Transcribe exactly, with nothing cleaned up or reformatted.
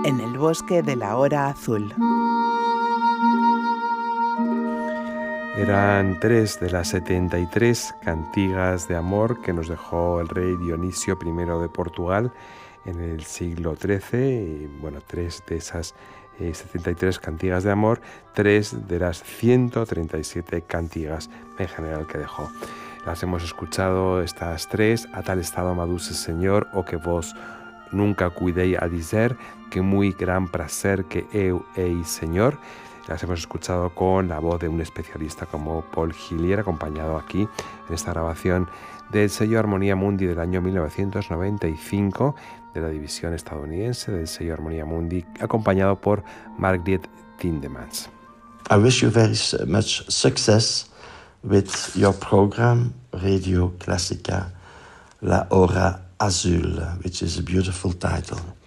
En el bosque de la hora azul. Eran tres de las setenta y tres cantigas de amor que nos dejó el rey Dionisio primero de Portugal en el siglo trece. Y, bueno, tres de esas eh, setenta y tres cantigas de amor, tres de las ciento treinta y siete cantigas en general que dejó. Las hemos escuchado estas tres: a tal estado amaduse Señor, o que vos nunca cuidei a dizer, que muy gran placer que eu hei Señor. Las hemos escuchado con la voz de un especialista como Paul Hillier, acompañado aquí en esta grabación del sello Armonía Mundi del año mil novecientos noventa y cinco, de la división estadounidense del sello Armonía Mundi, acompañado por Margriet Tindemans. I wish you very much success with your program, Radio Classica, La Hora Azul, which is a beautiful title.